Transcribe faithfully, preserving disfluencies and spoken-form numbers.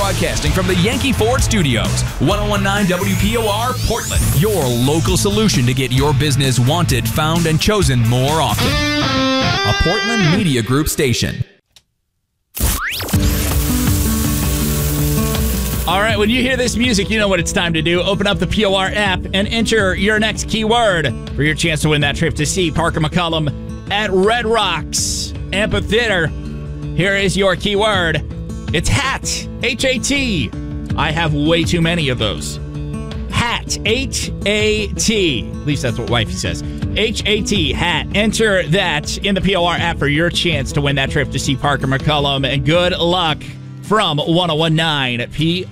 broadcasting from the Yankee Ford Studios, ten nineteen W P O R, Portland. Your local solution to get your business wanted, found, and chosen more often. A Portland Media Group station. All right, when you hear this music, you know what it's time to do. Open up the P O R app and enter your next keyword for your chance to win that trip to see Parker McCollum at Red Rocks Amphitheater. Here is your keyword. It's hat. H A T. I have way too many of those. Hat. H A T. At least that's what wifey says. H A T. Hat. Enter that in the P O R app for your chance to win that trip to see Parker McCollum. And good luck from ten nineteen P